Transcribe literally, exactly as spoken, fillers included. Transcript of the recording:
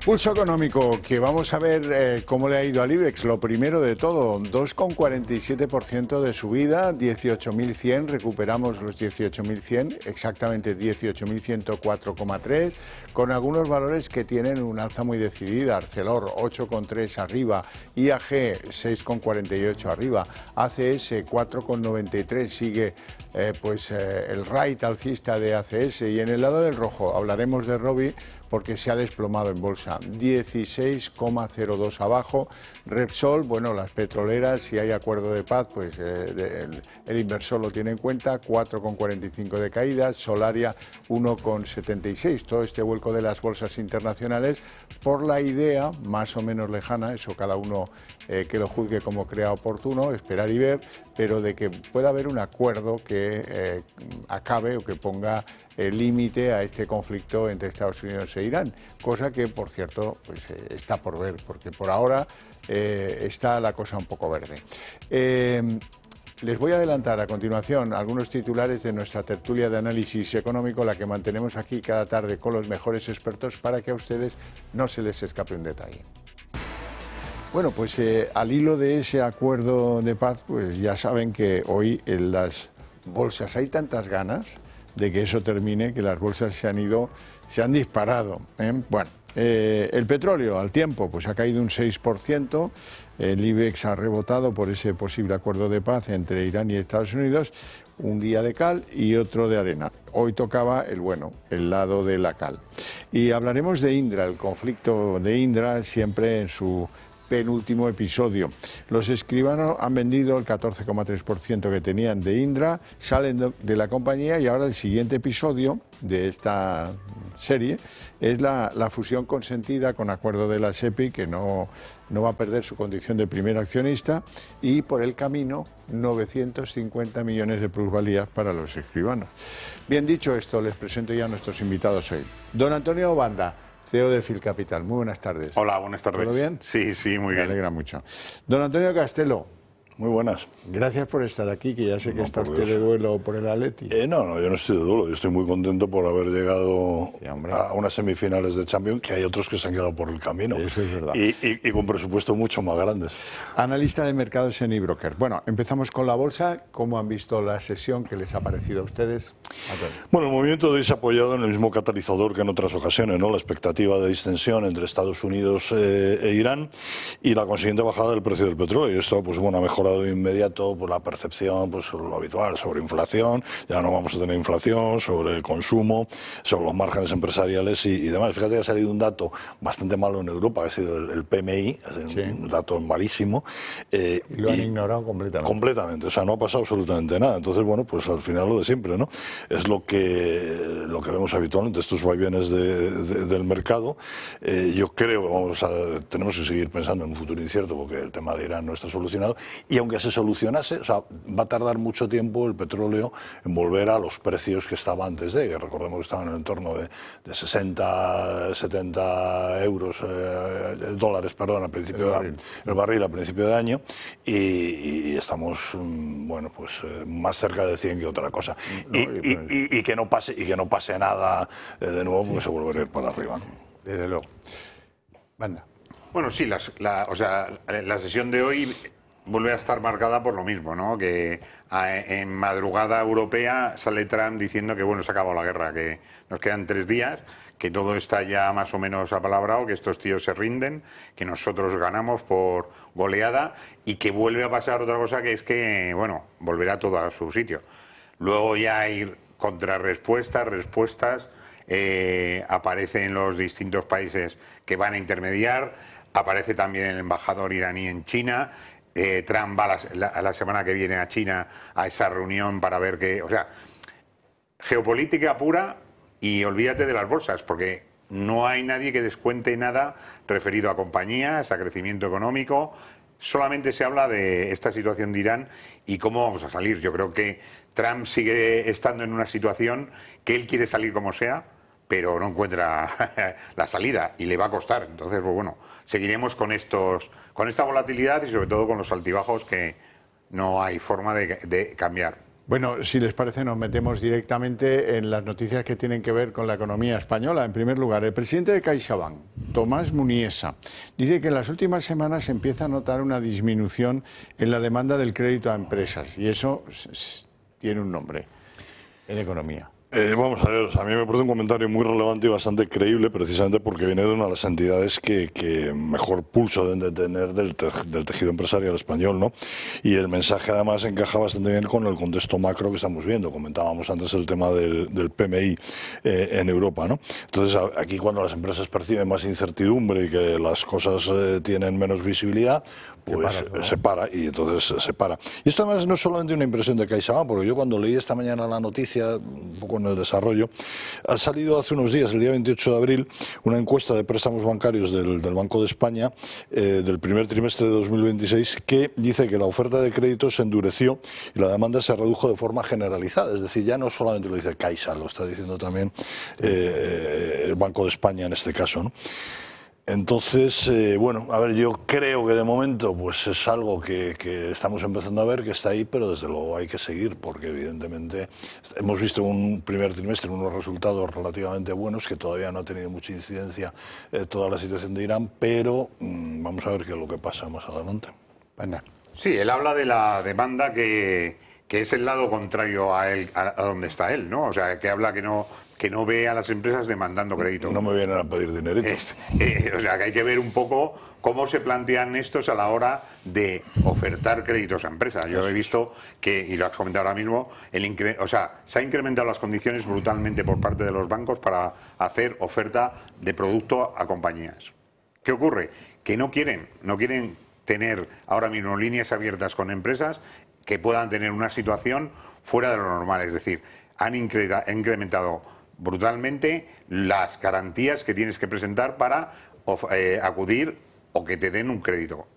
Pulso económico, que vamos a ver eh, cómo le ha ido al IBEX. Lo primero de todo, dos coma cuarenta y siete por ciento de subida, dieciocho mil cien, recuperamos los dieciocho mil cien, exactamente dieciocho mil ciento cuatro coma tres, con algunos valores que tienen un alza muy decidida. Arcelor ocho coma tres arriba, I A G seis coma cuarenta y ocho arriba, A C S cuatro coma noventa y tres, sigue eh, pues eh, el right alcista de A C S. Y en el lado del rojo hablaremos de Robi, porque se ha desplomado en bolsa, dieciséis coma cero dos abajo. Repsol, bueno, las petroleras, si hay acuerdo de paz, pues eh, de, el, el inversor lo tiene en cuenta, cuatro coma cuarenta y cinco de caída, Solaria uno coma setenta y seis. Todo este vuelco de las bolsas internacionales por la idea, más o menos lejana, eso cada uno eh, que lo juzgue como crea oportuno, esperar y ver, pero de que pueda haber un acuerdo que eh, acabe o que ponga el eh, límite a este conflicto entre Estados Unidos e Irán, cosa que, por cierto, pues eh, está por ver, porque por ahora eh, está la cosa un poco verde. Eh, les voy a adelantar a continuación algunos titulares de nuestra tertulia de análisis económico, la que mantenemos aquí cada tarde con los mejores expertos para que a ustedes no se les escape un detalle. Bueno, pues eh, al hilo de ese acuerdo de paz, pues ya saben que hoy en las bolsas hay tantas ganas de que eso termine, que las bolsas se han ido, se han disparado, ¿eh? Bueno, eh, el petróleo al tiempo pues ha caído un seis por ciento, el IBEX ha rebotado por ese posible acuerdo de paz entre Irán y Estados Unidos, un día de cal y otro de arena. Hoy tocaba el bueno, el lado de la cal. Y hablaremos de Indra, el conflicto de Indra siempre en su penúltimo episodio. Los escribanos han vendido el catorce coma tres por ciento que tenían de Indra, salen de la compañía y ahora el siguiente episodio de esta serie es la, la fusión consentida con acuerdo de la SEPI, que no, no va a perder su condición de primer accionista, y por el camino novecientos cincuenta millones de plusvalías para los escribanos. Bien dicho esto, les presento ya a nuestros invitados hoy. Don Antonio Banda, C E O de Fil Capital. Muy buenas tardes. Hola, buenas tardes. ¿Todo bien? Sí, sí, muy Me bien. Me alegra mucho. Don Antonio Castelo. Muy buenas. Gracias por estar aquí, que ya sé que No, está por usted Dios. de duelo por el Atleti. Eh, no, no, yo no estoy de duelo. Yo estoy muy contento por haber llegado Sí, hombre. a unas semifinales de Champions, que hay otros que se han quedado por el camino. Eso es verdad. Y, y, y con presupuestos mucho más grandes. Analista de mercados en eBroker. Bueno, empezamos con la bolsa. ¿Cómo han visto la sesión? ¿Qué les ha parecido a ustedes? Antonio. Bueno, el movimiento de hoy se ha apoyado en el mismo catalizador que en otras ocasiones, ¿no? La expectativa de distensión entre Estados Unidos eh, e Irán y la consiguiente bajada del precio del petróleo. Y esto, pues bueno, ha mejorado de inmediato por la percepción, pues lo habitual, sobre inflación. Ya no vamos a tener inflación, sobre el consumo, sobre los márgenes empresariales y, y demás. Fíjate que ha salido un dato bastante malo en Europa, que ha sido el, el P M I, Sí. un dato malísimo. Eh, Y lo han y- ignorado completamente. Completamente, o sea, no ha pasado absolutamente nada. Entonces, bueno, pues al final lo de siempre, ¿no? Es lo que lo que vemos habitualmente, estos vaivenes de, de- del mercado. Eh, yo creo que vamos a, tenemos que seguir pensando en un futuro incierto, porque el tema de Irán no está solucionado. Y aunque se solucionase, o sea, va a tardar mucho tiempo el petróleo en volver a los precios que estaba antes de, que recordemos que estaban en el entorno de, de sesenta, setenta euros, eh, dólares, perdón, al principio El de, barril. el barril a principio de año, y, y estamos, mm, bueno, pues eh, más cerca de cien que otra cosa. No, y, y y- pues- y- y que no pase y que no pase nada eh, de nuevo, porque se volverá a ir para arriba, ¿no? Desde luego. Banda. Bueno, sí, las- la, o sea, la sesión de hoy vuelve a estar marcada por lo mismo, ¿no? Que a- en madrugada europea sale Trump diciendo que, bueno, se ha acabado la guerra, que nos quedan tres días, que todo está ya más o menos apalabrado, que estos tíos se rinden, que nosotros ganamos por goleada y que vuelve a pasar otra cosa, que es que, bueno, volverá todo a su sitio. Luego ya hay contrarrespuestas, respuestas, eh, aparece en los distintos países que van a intermediar, aparece también el embajador iraní en China, eh, Trump va la, la, la semana que viene a China a esa reunión para ver qué, o sea, geopolítica pura y olvídate de las bolsas, porque no hay nadie que descuente nada referido a compañías, a crecimiento económico. Solamente se habla de esta situación de Irán y cómo vamos a salir. Yo creo que Trump sigue estando en una situación que él quiere salir como sea, pero no encuentra la salida y le va a costar. Entonces, pues bueno, seguiremos con estos, con esta volatilidad y sobre todo con los altibajos que no hay forma de, de cambiar. Bueno, si les parece, nos metemos directamente en las noticias que tienen que ver con la economía española. En primer lugar, el presidente de CaixaBank, Tomás Muniesa. Dice que en las últimas semanas se empieza a notar una disminución en la demanda del crédito a empresas y eso tiene un nombre en economía. Eh, vamos a ver, a mí me parece un comentario muy relevante y bastante creíble, precisamente porque viene de una de las entidades que, que mejor pulso deben de tener del, te, del tejido empresarial español, ¿no? Y el mensaje además encaja bastante bien con el contexto macro que estamos viendo. Comentábamos antes el tema del, del P M I eh, en Europa, ¿no? Entonces, aquí cuando las empresas perciben más incertidumbre y que las cosas eh, tienen menos visibilidad, pues se para, ¿no? se para y entonces se para. Y esto además no es solamente una impresión de CaixaBank, porque yo cuando leí esta mañana la noticia, un poco en el desarrollo, ha salido hace unos días, el día veintiocho de abril, una encuesta de préstamos bancarios del, del Banco de España eh, del primer trimestre de dos mil veintiséis que dice que la oferta de crédito se endureció y la demanda se redujo de forma generalizada. Es decir, ya no solamente lo dice Caixa, lo está diciendo también eh, el Banco de España en este caso, ¿no? Entonces, eh, bueno, a ver, yo creo que de momento pues es algo que, que estamos empezando a ver, que está ahí, pero desde luego hay que seguir, porque evidentemente hemos visto un primer trimestre unos resultados relativamente buenos, que todavía no ha tenido mucha incidencia eh, toda la situación de Irán, pero mmm, vamos a ver qué es lo que pasa más adelante. Bueno. Sí, él habla de la demanda que, que es el lado contrario a, él, a, a donde está él, ¿no? O sea, que habla que no... que no ve a las empresas demandando crédito. No me vienen a pedir dinerito. Es, eh, o sea, que hay que ver un poco cómo se plantean estos a la hora de ofertar créditos a empresas. Yo he visto que, y lo has comentado ahora mismo, el incre o sea, se han incrementado las condiciones brutalmente por parte de los bancos para hacer oferta de producto a compañías. ¿Qué ocurre? Que no quieren, no quieren tener ahora mismo líneas abiertas con empresas que puedan tener una situación fuera de lo normal. Es decir, han incrementado brutalmente las garantías que tienes que presentar para eh, acudir o que te den un crédito.